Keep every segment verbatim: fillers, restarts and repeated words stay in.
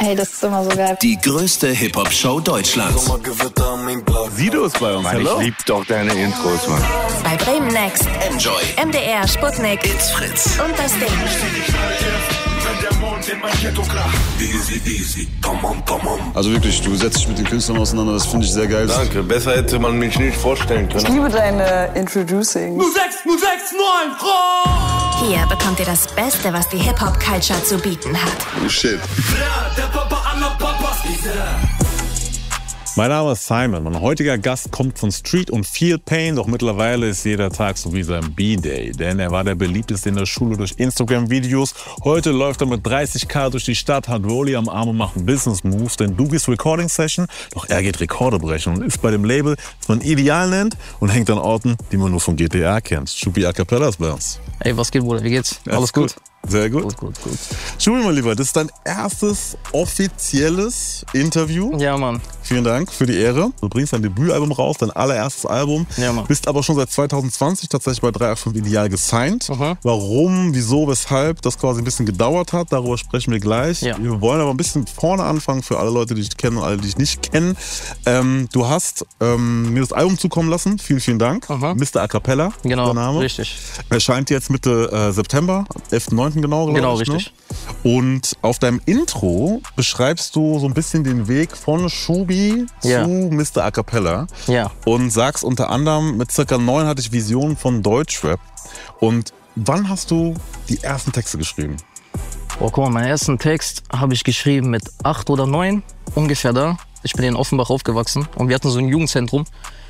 Hey, das ist immer so geil. Die größte Hip-Hop-Show Deutschlands. Sido ist bei uns. Mann, Hallo. ich lieb doch deine Intros, Mann. Bei Bremen Next, Enjoy. M D R, Sputnik, It's Fritz. und das Ding. Also wirklich, du setzt dich mit den Künstlern auseinander, das finde ich sehr geil. Danke, besser hätte man mich nicht vorstellen Ich können. liebe deine Introducing. Hier bekommt ihr das Beste, was die Hip-Hop-Culture zu bieten hat. Oh shit. Mein Name ist Simon. Mein heutiger Gast kommt von Street und Feel Pain, doch mittlerweile ist jeder Tag so wie sein B-Day. Denn er war der beliebteste in der Schule durch Instagram-Videos. Heute läuft er mit dreißigtausend durch die Stadt, hat Rolli am Arm und macht Business-Moves. Denn du gehst Recording-Session, doch er geht Rekorde brechen und ist bei dem Label, das man ideal nennt und hängt an Orten, die man nur von G T A kennt. Shubi A Cappella ist bei uns. Ey, was geht, Bruder? Wie geht's? Alles gut? Sehr gut. Gut, gut, gut. Shubi, mein Lieber, das ist dein erstes offizielles Interview. Ja, Mann. Vielen Dank für die Ehre. Du bringst dein Debütalbum raus, dein allererstes Album. Ja, Mann. Bist aber schon seit zwanzig zwanzig tatsächlich bei drei acht fünf Ideal gesigned. Mhm. Warum, wieso, weshalb das quasi ein bisschen gedauert hat, darüber sprechen wir gleich. Ja. Wir wollen aber ein bisschen vorne anfangen für alle Leute, die dich kennen und alle, die dich nicht kennen. Ähm, du hast ähm, mir das Album zukommen lassen. Vielen, vielen Dank. Mhm. Mister A Cappella, Genau, der Name. richtig. Erscheint jetzt Mitte äh, September, elften neunten genau, glaube Genau, ich. richtig. Ne? Und auf deinem Intro beschreibst du so ein bisschen den Weg von Shubi Ja. zu Mister A Cappella. Ja. Und sagst unter anderem, mit circa neun hatte ich Visionen von Deutschrap. Und wann hast du die ersten Texte geschrieben? Oh, guck mal, meinen ersten Text habe ich geschrieben mit acht oder neun, ungefähr da. Ich bin in Offenbach aufgewachsen und wir hatten so ein Jugendzentrum.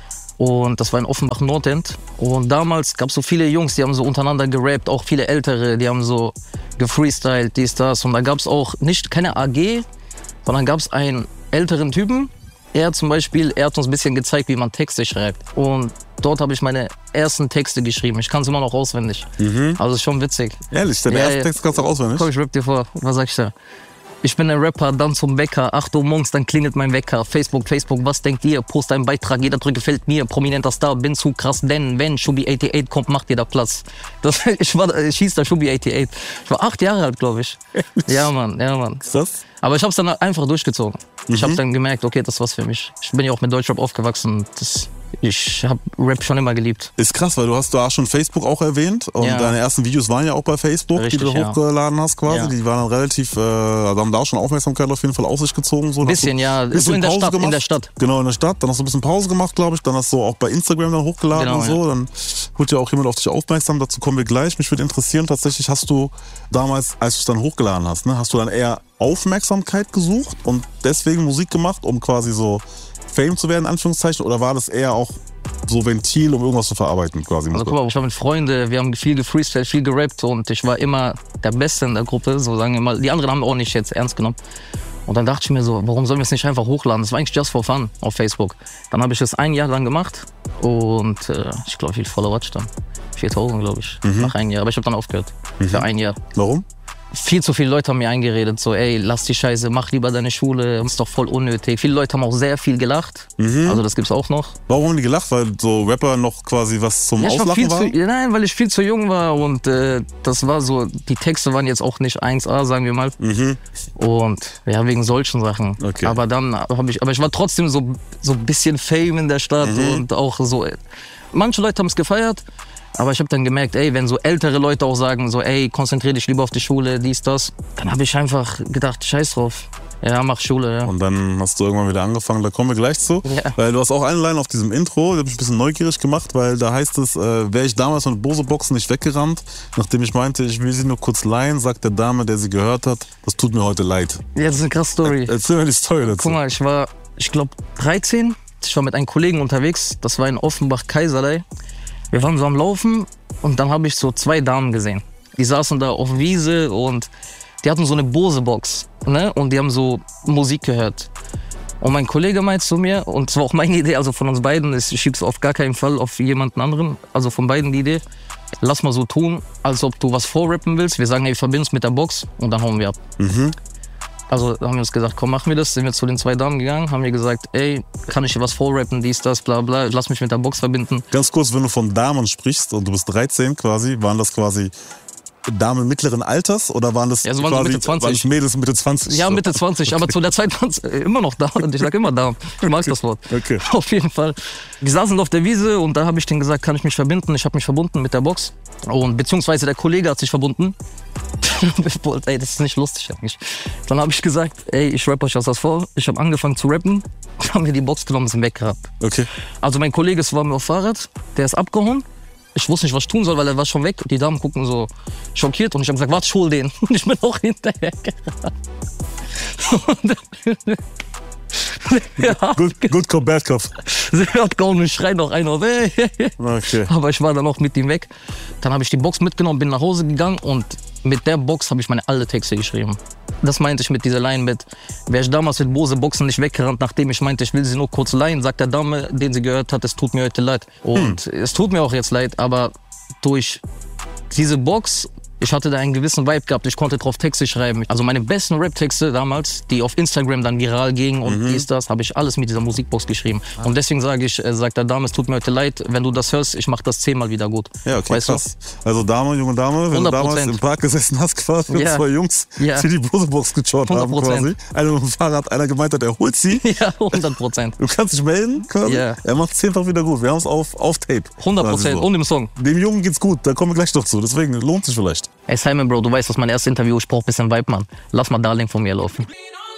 Und das war in Offenbach Nordend. Und damals gab es so viele Jungs, die haben so untereinander gerappt, auch viele Ältere, die haben so gefreestylt, dies, das. Und da gab es auch nicht keine A G, sondern gab es einen älteren Typen. Er zum Beispiel, er hat uns ein bisschen gezeigt, wie man Texte schreibt. Und dort habe ich meine ersten Texte geschrieben. Ich kann es immer noch auswendig. Mhm. Also ist schon witzig. Ehrlich, dein Ja, erster ja. Text kannst du auch auswendig? Komm, ich rap dir vor. Was sag ich da? Ich bin ein Rapper, dann zum Bäcker. Acht Uhr morgens, dann klingelt mein Wecker. Facebook, Facebook, was denkt ihr? Post einen Beitrag, jeder drücke gefällt mir. Prominenter Star, bin zu krass, denn wenn Shubi achtundachtzig kommt, macht ihr da Platz. Das, ich war, ich hieß da Shubi achtundachtzig. Ich war acht Jahre alt, glaube ich. Ja, Mann, ja, Mann. Ist das? Aber ich hab's dann einfach durchgezogen. Ich Mhm. hab dann gemerkt, okay, das war's für mich. Ich bin ja auch mit Deutschrap aufgewachsen. Das, ich hab Rap schon immer geliebt. Ist krass, weil du hast da schon Facebook auch erwähnt und Ja. deine ersten Videos waren ja auch bei Facebook, Richtig, die du ja. hochgeladen hast quasi. Ja. Die waren dann relativ, äh, also haben da auch schon Aufmerksamkeit auf jeden Fall auf sich gezogen. So. Ein bisschen, ja. Bisschen So in der Pause Stadt, in gemacht. der Stadt. Genau, in der Stadt. Dann hast du ein bisschen Pause gemacht, glaube ich. Dann hast du auch bei Instagram dann hochgeladen Genau, und so. Dann wird ja auch jemand auf dich aufmerksam. Dazu kommen wir gleich. Mich würde interessieren, tatsächlich hast du damals, als du es dann hochgeladen hast, ne, hast du dann eher Aufmerksamkeit gesucht und deswegen Musik gemacht, um quasi so Fame zu werden, in Anführungszeichen? Oder war das eher auch so Ventil, um irgendwas zu verarbeiten quasi? Also guck mal, ich war mit Freunden, wir haben viel gefreestylt, viel gerappt und ich war immer der Beste in der Gruppe, so sagen wir mal. Die anderen haben auch nicht jetzt ernst genommen. Und dann dachte ich mir so, warum sollen wir es nicht einfach hochladen? Das war eigentlich just for fun auf Facebook. Dann habe ich es ein Jahr lang gemacht und äh, ich glaube, wie viel Follower hatte ich dann? viertausend, glaube ich, Mhm. nach einem Jahr. Aber ich habe dann aufgehört, für ein Jahr. Warum? Viel zu viele Leute haben mir eingeredet, so ey, lass die Scheiße, mach lieber deine Schule, ist doch voll unnötig. Viele Leute haben auch sehr viel gelacht, Mhm. also das gibt's auch noch. Warum haben die gelacht? Weil so Rapper noch quasi was zum Ja, ich war Auslachen viel war? zu, nein, weil ich viel zu jung war und äh, das war so, die Texte waren jetzt auch nicht eins A, sagen wir mal. Mhm. Und ja, wegen solchen Sachen. Okay. Aber dann habe ich, aber ich war trotzdem so so ein bisschen Fame in der Stadt Mhm. und auch so. Manche Leute haben es gefeiert, aber ich habe dann gemerkt, ey, wenn so ältere Leute auch sagen, so, ey, konzentrier dich lieber auf die Schule, dies, das, dann habe ich einfach gedacht, scheiß drauf. Ja, mach Schule, ja. Und dann hast du irgendwann wieder angefangen, da kommen wir gleich zu. Ja. Weil du hast auch eine Line auf diesem Intro, die hat mich ein bisschen neugierig gemacht, weil da heißt es, äh, wäre ich damals mit Bose-Boxen nicht weggerannt, nachdem ich meinte, ich will sie nur kurz leihen, sagt der Dame, der sie gehört hat, das tut mir heute leid. Ja, das ist eine krasse Story. Erzähl mir die Story dazu. Guck mal, ich war, ich glaube, dreizehn. Ich war mit einem Kollegen unterwegs. Das war in Offenbach-Kaiserlei. Wir waren so am Laufen und dann habe ich so zwei Damen gesehen. Die saßen da auf Wiese und die hatten so eine Bose-Box, ne? Und die haben so Musik gehört. Und mein Kollege meint zu mir, und es war auch meine Idee, also von uns beiden, ich schieb's auf gar keinen Fall auf jemanden anderen, also von beiden die Idee, lass mal so tun, als ob du was vorrappen willst. Wir sagen, ey, wir verbinden es mit der Box und dann hauen wir ab. Mhm. Also haben wir uns gesagt, komm, machen wir das. Sind wir zu den zwei Damen gegangen, haben wir gesagt, ey, kann ich dir was vorrappen, dies, das, bla bla, lass mich mit der Box verbinden. Ganz kurz, wenn du von Damen sprichst und du bist dreizehn quasi, waren das quasi Damen mittleren Alters oder waren das Ja, so waren so quasi Mitte zwanzig. waren das Mädels Mitte zwanzig? Ja, so? Mitte zwanzig, aber zu der Zeit waren es immer noch da. Und ich sag immer da. Ich mag das Wort. Okay. Auf jeden Fall. Die saßen auf der Wiese und da habe ich denen gesagt, kann ich mich verbinden? Ich habe mich verbunden mit der Box. Und beziehungsweise der Kollege hat sich verbunden. Ey, das ist nicht lustig eigentlich. Dann habe ich gesagt, ey, ich rappe euch was vor. Ich habe angefangen zu rappen. Dann haben wir die Box genommen und sind weggerannt. Okay. Also mein Kollege war mir auf Fahrrad, der ist abgehauen. Ich wusste nicht, was ich tun soll, weil er war schon weg. Die Damen gucken so schockiert und ich habe gesagt, warte, ich hol den. Und ich bin auch hinterher gerannt. Ja, Good, good Cop, Bad Cop. sie hat gehauen und schreit noch einer. Okay. Aber ich war dann auch mit ihm weg. Dann habe ich die Box mitgenommen, bin nach Hause gegangen und mit der Box habe ich meine alle Texte geschrieben. Das meinte ich mit dieser Line mit, wäre ich damals mit Bose Boxen nicht weggerannt, nachdem ich meinte, ich will sie nur kurz leihen, sagt der Dame, den sie gehört hat, es tut mir heute leid. Und hm. es tut mir auch jetzt leid, aber durch diese Box, ich hatte da einen gewissen Vibe gehabt, ich konnte drauf Texte schreiben. Also meine besten Rap-Texte damals, die auf Instagram dann viral gingen und mhm. dies, das, habe ich alles mit dieser Musikbox geschrieben. Ah. Und deswegen sage ich, äh, sagt der Dame, es tut mir heute leid, wenn du das hörst, ich mache das zehnmal wieder gut. Ja, okay, weißt krass. Du? Also Dame, junge Dame, wenn hundert Prozent. du damals im Park gesessen hast quasi und ja. zwei Jungs, ja. die die Bose-Box geschaut haben quasi. Einer mit dem Fahrrad, einer gemeint hat, er holt sie. Ja, hundert Prozent. Du kannst dich melden quasi. Ja. Er macht zehnfach wieder gut. Wir haben es auf, auf Tape. hundert Prozent. So. Und im Song. Dem Jungen geht's gut, da kommen wir gleich noch zu. Deswegen lohnt sich vielleicht. Ey Simon, Bro, du weißt, was mein erstes Interview, ich brauch ein bisschen Vibe, Mann. Lass mal Darling von mir laufen.